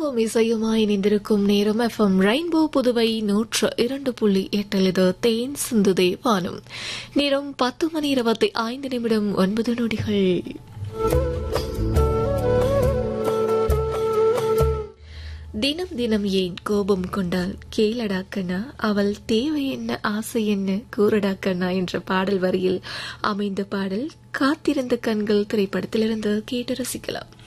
இசையோடும் இசையுமாய் இணைந்திருக்கும் நேரம் FM rainbow Puduvai 102.8 இது தேன் சிந்துதே வானம். நேரம் 10:25 தினம் தினம் ஏன் கோபம் கொண்டால் கேளடா கண்ணா, அவள் தேவை என்ன ஆசை என்ன கூறடா கண்ணா என்ற பாடல் வரியில் அமைந்த பாடல் காத்திருந்த கண்கள் திரைப்படத்திலிருந்து கேட்டு ரசிக்கலாம்.